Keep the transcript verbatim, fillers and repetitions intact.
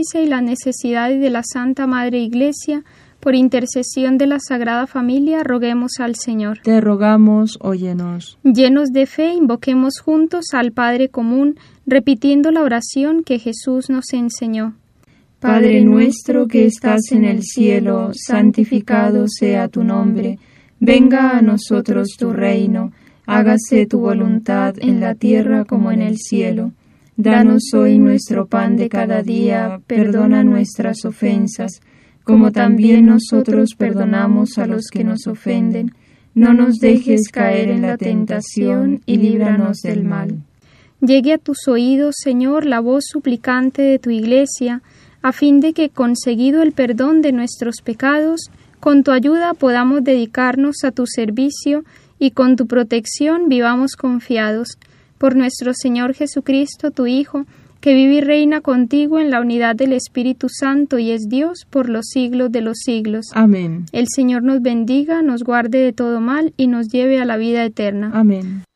Pontífice y las necesidades de la Santa Madre Iglesia, por intercesión de la Sagrada Familia, roguemos al Señor. Te rogamos, óyenos. Llenos de fe, invoquemos juntos al Padre común, repitiendo la oración que Jesús nos enseñó. Padre nuestro que estás en el cielo, santificado sea tu nombre. Venga a nosotros tu reino. Hágase tu voluntad en la tierra como en el cielo. Danos hoy nuestro pan de cada día. Perdona nuestras ofensas, como también nosotros perdonamos a los que nos ofenden. No nos dejes caer en la tentación y líbranos del mal. Llegue a tus oídos, Señor, la voz suplicante de tu Iglesia, a fin de que, conseguido el perdón de nuestros pecados, con tu ayuda podamos dedicarnos a tu servicio y con tu protección vivamos confiados. Por nuestro Señor Jesucristo, tu Hijo, que vive y reina contigo en la unidad del Espíritu Santo y es Dios por los siglos de los siglos. Amén. El Señor nos bendiga, nos guarde de todo mal y nos lleve a la vida eterna. Amén.